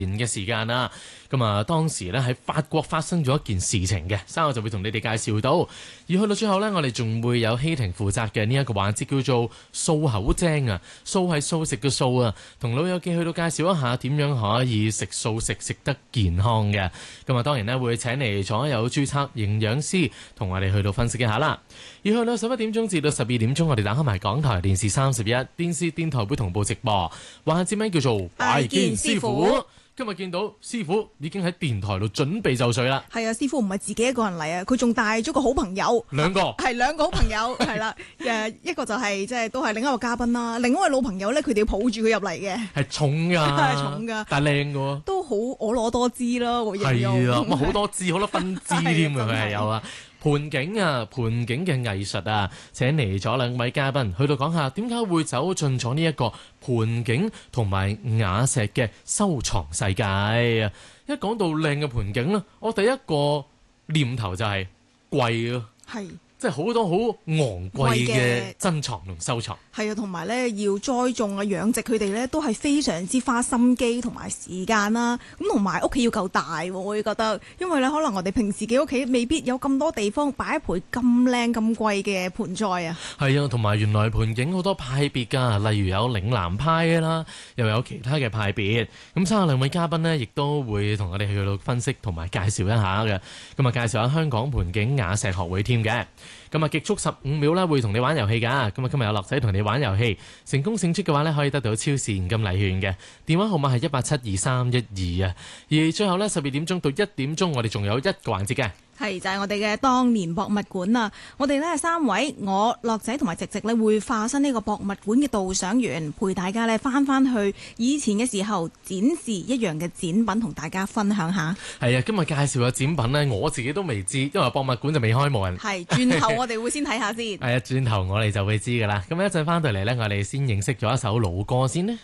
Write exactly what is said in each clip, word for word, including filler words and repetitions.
年嘅時間啦，咁啊當時咧喺法國發生咗一件事情嘅，稍後就會同你哋介紹到。而去到最後呢，我哋仲會有希婷負責嘅呢一個環節叫做素口精啊，素係素食嘅素啊，同老友記去到介紹一下點樣可以食素食食得健康嘅。咁啊當然呢，會請嚟所有註冊營養師同我哋去到分析一下啦。而去到十一點鐘至到十二點鐘，我哋打開埋港台電視三十一，電視電台會同步直播，環節名叫做拜見師傅。今日見到師傅已經喺電台度準備就緒啦。 係啊，師傅唔係自己一個人嚟啊，佢仲帶咗個好朋友， 兩個係兩個好朋友，係啦，誒一個就係即係都係另一個嘉賓啦，另一位老朋友咧，佢哋要抱住佢入嚟嘅， 係重噶， 係重噶， 但係靚嘅， 都好婀娜多姿啦，我形容係啊，咁好多姿，好多分支添啊，佢係有啊。盆景啊，盆景嘅藝術啊，請嚟咗兩位嘉賓去到講下點解會走進咗呢一個盆景同埋瓦石嘅收藏世界啊！一講到靚嘅盆景咧，我第一個念頭就係貴咯，係即係好多好昂貴嘅珍藏同收藏。 係啊，同埋咧要栽種啊、養殖佢哋咧，都係非常之花心機同埋時間啦。咁同埋屋企要夠大，我會覺得，因為咧可能我哋平時嘅屋企未必有咁多地方擺一盆咁靚咁貴嘅盆栽啊。 係啊，同埋原來盆景好多派別㗎，例如有嶺南派啦，又有其他嘅派別。咁三兩位嘉賓呢，亦都會同我哋去到分析同埋介紹一下嘅。咁啊，介紹下香港盆景瓦石學會添嘅。咁啊，極速十五秒啦，會同你玩遊戲㗎。咁啊，今日有樂仔同你玩遊戲，成功勝出嘅話呢，可以得到超市現金禮券嘅。電話號碼係一八七二三一二啊。而最後呢，十二點鐘到一點鐘，我哋仲有一個環節嘅。 係就係、是、我哋嘅當年博物館啊！我哋呢三位，我樂仔同埋直直呢會化身呢個博物館嘅導賞員，陪大家呢翻翻去以前嘅時候展示一樣嘅展品，同大家分享下。 係啊，今日介紹嘅展品呢，我自己都未知，因為博物館就未開門。 係轉頭我哋會先睇下先。 係啊，轉頭我哋就會知㗎啦。咁一陣翻到嚟呢，我哋先認識咗一首老歌先呢。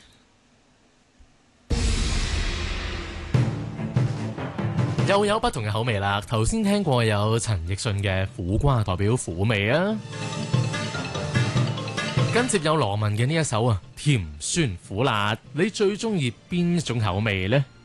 又有不同嘅口味啦。頭先聽過有陳奕迅嘅苦瓜代表苦味啊，跟接有羅文嘅呢一首啊，甜酸苦辣，你最中意邊種口味呢？